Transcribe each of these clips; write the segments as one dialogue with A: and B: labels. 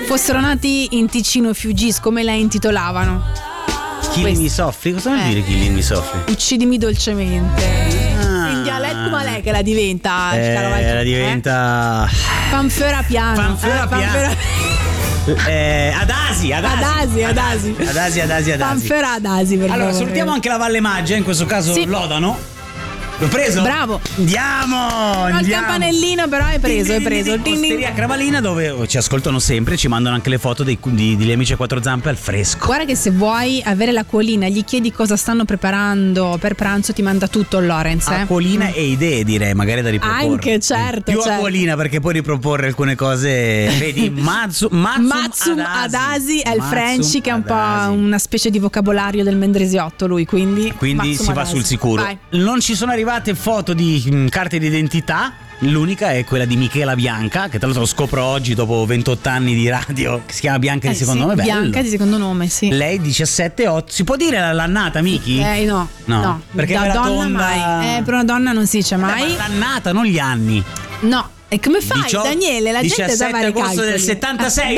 A: fossero nati in Ticino Fiugis, come la intitolavano?
B: Killing Me Softly? Cosa vuol dire Killing Me Softly?
A: Uccidimi dolcemente. In dialetto ma lei che la diventa?
B: La diventa
A: Fanfera piano.
B: Adasi.
A: Fanfera Adasi, per
B: allora
A: favore.
B: salutiamo anche la Valle Maggia, in questo caso
A: sì.
B: Lodano. L'ho preso?
A: Bravo.
B: Andiamo.
A: Il campanellino però è preso.
B: Osteria Cravalina, dove ci ascoltano sempre, ci mandano anche le foto degli amici a quattro zampe al fresco.
A: Guarda che se vuoi avere l'acquolina, gli chiedi cosa stanno preparando per pranzo, ti manda tutto il Lorenz.
B: Acquolina e idee, direi, magari da riproporre.
A: Anche, certo.
B: Più acquolina, perché puoi riproporre alcune cose. Vedi, Matsum Adasi è il French, che è un po' una specie di vocabolario del Mendrisiotto lui, quindi si va sul sicuro.
A: Vai.
B: Non ci sono arrivate foto di carte d'identità. L'unica è quella di Michela Bianca, che tra l'altro lo scopro oggi dopo 28 anni di radio, che si chiama Bianca di secondo nome.
A: Bianca di secondo nome, sì.
B: Lei 17,8. Si può dire l'annata, Miki?
A: No.
B: Perché
A: da donna
B: tonda...
A: mai. Per una donna non si dice mai.
B: Ma l'annata, non gli anni.
A: No. E come fai, Daniele? La gente sa fare i calcoli.
B: 17 agosto del 76.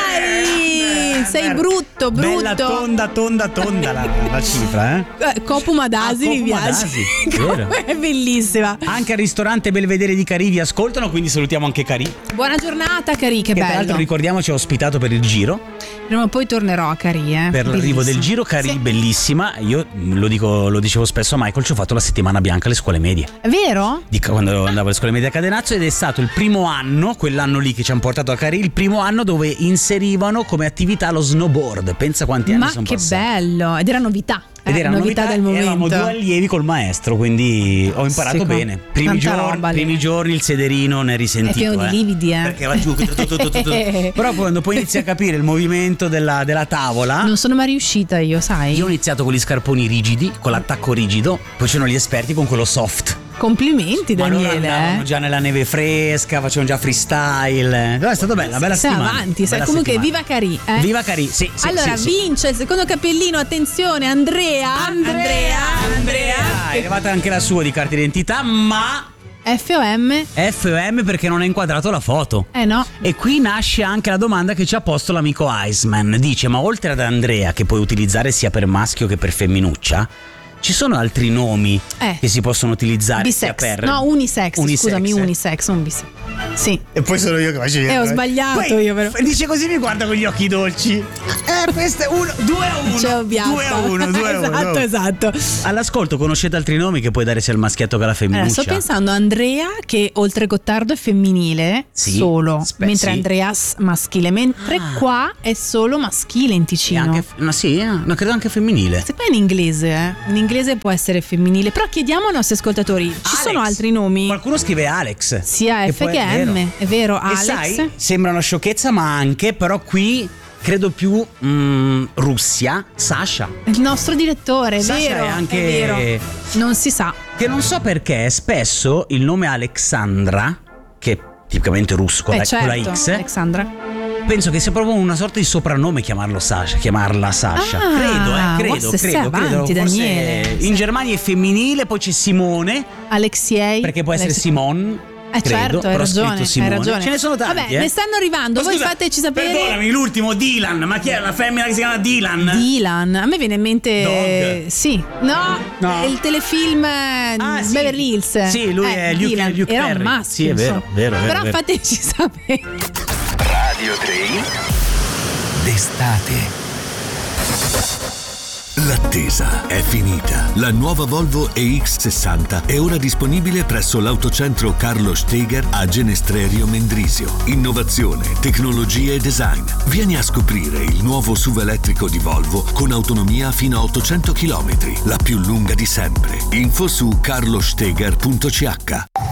A: Dai! Sei brutto.
B: Bella tonda la cifra,
A: Copum Adasi mi piace. È bellissima.
B: Anche al ristorante Belvedere di Carì vi ascoltano, quindi salutiamo anche Carì.
A: Buona giornata Carì, che bello.
B: Tra l'altro ricordiamoci, ha ospitato per il Giro.
A: Prima o poi tornerò a Carì,
B: per l'arrivo del Giro. Carì, sì. Bellissima. Io lo dicevo spesso a Michael, ci ho fatto la settimana bianca alle scuole medie.
A: È vero?
B: Quando andavo alle scuole medie a Cadenazzo, ed è stato il primo anno, quell'anno lì che ci hanno portato a Carì, il primo anno dove inserivano come attività lo snowboard. Pensa quanti anni sono passati.
A: Ma che bello, ed era novità.
B: Era
A: novità del momento.
B: Eravamo 2 allievi col maestro, quindi ho imparato bene. Primi giorni il sederino ne è risentito.
A: È pieno di lividi,
B: perché va giù. Però quando poi inizi a capire il movimento della tavola.
A: Non sono mai riuscita io, sai.
B: Io ho iniziato con gli scarponi rigidi, con l'attacco rigido, poi c'erano gli esperti con quello soft.
A: Complimenti, Daniele.
B: Ma loro andavano già nella neve fresca, facevano già freestyle. È stata bella settimana.
A: Avanti, sai, comunque viva Carì.
B: Viva Carì, sì.
A: Allora vince il secondo cappellino, attenzione, Andrea.
B: È arrivata anche la sua di carta d'identità, ma FOM perché non ha inquadrato la foto.
A: No.
B: E qui nasce anche la domanda che ci ha posto l'amico Iceman. Dice: ma oltre ad Andrea, che puoi utilizzare sia per maschio che per femminuccia, ci sono altri nomi che si possono utilizzare
A: bisex.
B: Sia per
A: unisex. Scusami, unisex, non bisex. Sì.
B: E poi sono io che faccio niente.
A: Ho sbagliato io però.
B: Dice così, mi guarda con gli occhi dolci. Questo è 2-1.
A: C'è ovviato.
B: 2-1.
A: Esatto.
B: All'ascolto, conoscete altri nomi che puoi dare sia al maschietto che alla femminuccia?
A: Sto pensando Andrea, che oltre Gottardo è femminile, solo, mentre Andreas maschile, mentre qua è solo maschile in Ticino.
B: Credo anche femminile.
A: Se poi in inglese, in inglese può essere femminile, però chiediamo ai nostri ascoltatori, ci sono altri nomi?
B: Qualcuno scrive Alex.
A: Sia F che M, è vero, Alex.
B: E sai, sembra una sciocchezza, ma anche, però qui credo più Russia, Sasha.
A: Il nostro direttore, è
B: Sasha
A: vero,
B: è anche
A: vero. Non si sa.
B: Che non so perché spesso il nome Alexandra, che è tipicamente russo con la X,
A: Alexandra,
B: penso che sia proprio una sorta di soprannome chiamarla Sasha. Credo.
A: Sei avanti, Daniele.
B: In Germania è femminile, poi c'è Simone,
A: Alexei,
B: perché può essere Simone.
A: Certo, hai ragione.
B: Ce ne sono tanti.
A: Vabbè, ne stanno arrivando. Voi fateci sapere.
B: Perdonami, l'ultimo Dylan. Ma chi è la femmina che si chiama Dylan?
A: Dylan. A me viene in mente
B: Dog.
A: Sì. No. Il telefilm Beverly Hills.
B: Sì, lui è Luke
A: Era
B: Perry.
A: un maschio.
B: Sì, è vero.
A: Però fateci sapere.
C: Radio 3 d'estate. L'attesa è finita. La nuova Volvo EX60 è ora disponibile presso l'autocentro Carlo Steger a Genestrerio Mendrisio. Innovazione, tecnologia e design. Vieni a scoprire il nuovo SUV elettrico di Volvo con autonomia fino a 800 km, la più lunga di sempre. Info su carlosteger.ch.